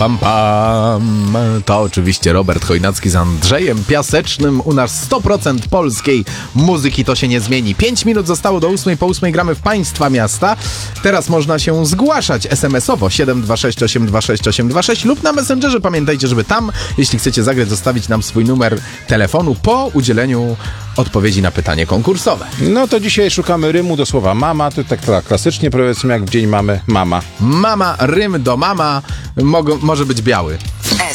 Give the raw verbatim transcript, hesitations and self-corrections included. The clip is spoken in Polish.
pam, pam. To oczywiście Robert Chojnacki z Andrzejem Piasecznym. U nas sto procent polskiej muzyki, to się nie zmieni. Pięć minut zostało do ósmej, po ósmej gramy w Państwa Miasta. Teraz można się zgłaszać es em es owo siedem dwa sześć osiem dwa sześć osiem dwa sześć lub na Messengerze. Pamiętajcie, żeby tam, jeśli chcecie zagrać, zostawić nam swój numer telefonu po udzieleniu odpowiedzi na pytanie konkursowe. No to dzisiaj szukamy rymu do słowa mama. To tak, tak klasycznie powiedzmy, jak w dzień mamy mama. Mama, rym do mama, Mogo, może być biały.